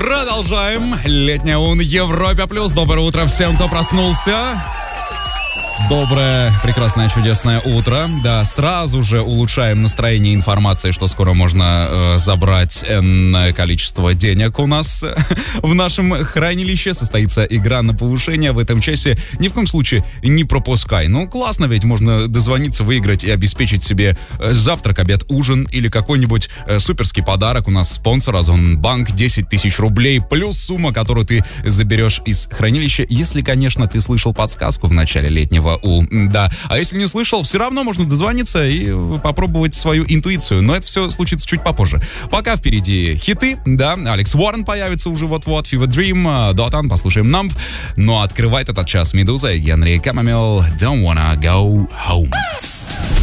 Продолжаем. Летняя ун Европе плюс. Доброе утро всем, кто проснулся. Доброе, прекрасное, чудесное утро. Да, сразу же улучшаем настроение информации, что скоро можно забрать энное количество денег у нас в нашем хранилище. Состоится игра на повышение в этом часе. Ни в коем случае не пропускай. Ну, классно, ведь можно дозвониться, выиграть и обеспечить себе завтрак, обед, ужин или какой-нибудь суперский подарок. У нас спонсор Озонбанк, 10 тысяч рублей, плюс сумма, которую ты заберешь из хранилища, если, конечно, ты слышал подсказку в начале летнего да. А если не слышал, все равно можно дозвониться и попробовать свою интуицию. Но это все случится чуть попозже. Пока впереди хиты, да. Алекс Уоррен появится уже вот-вот. Fever Dream, Дотан, послушаем Numb. Но открывает этот час Медуза и Генри Камамел. Don't wanna go home.